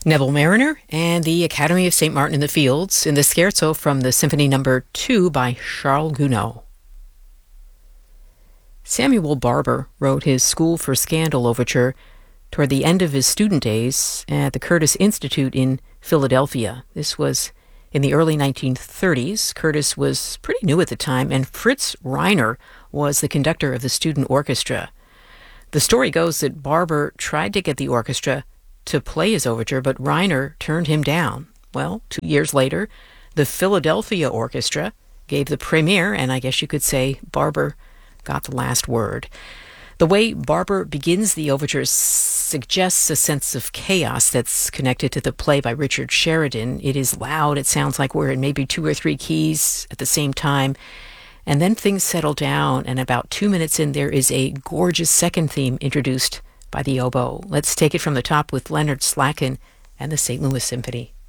Neville Mariner and the Academy of St. Martin in the Fields in the Scherzo from the Symphony No. 2 by Charles Gounod. Samuel Barber wrote his School for Scandal overture toward the end of his student days at the Curtis Institute in Philadelphia. This was in the early 1930s. Curtis was pretty new at the time, and Fritz Reiner was the conductor of the student orchestra. The story goes that Barber tried to get the orchestra to play his overture, but Reiner turned him down. Well, 2 years later, the Philadelphia Orchestra gave the premiere, and I guess you could say Barber got the last word. The way Barber begins the overture suggests a sense of chaos that's connected to the play by Richard Sheridan. It is loud. It sounds like we're in maybe 2 or 3 keys at the same time. And then things settle down, and about 2 minutes in, there is a gorgeous second theme introduced by the oboe. Let's take it from the top with Leonard Slacken and the St. Louis Symphony.